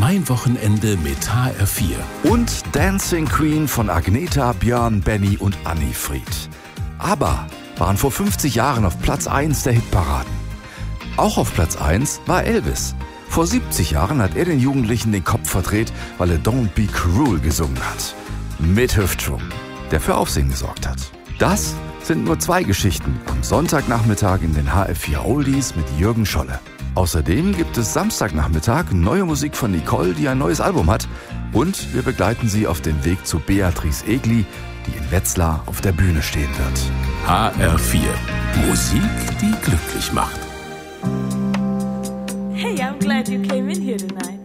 Mein Wochenende mit HR4. Und Dancing Queen von Agneta, Björn, Benny und Anni Fried. ABBA waren vor 50 Jahren auf Platz 1 der Hitparaden. Auch auf Platz 1 war Elvis. Vor 70 Jahren hat er den Jugendlichen den Kopf verdreht, weil er Don't Be Cruel gesungen hat. Mit Hüftschwung, der für Aufsehen gesorgt hat. Das sind nur 2 Geschichten am Sonntagnachmittag in den HR4 Oldies mit Jürgen Scholle. Außerdem gibt es Samstagnachmittag neue Musik von Nicole, die ein neues Album hat. Und wir begleiten sie auf den Weg zu Beatrice Egli, die in Wetzlar auf der Bühne stehen wird. HR4. Musik, die glücklich macht. Hey, I'm glad you came in here tonight.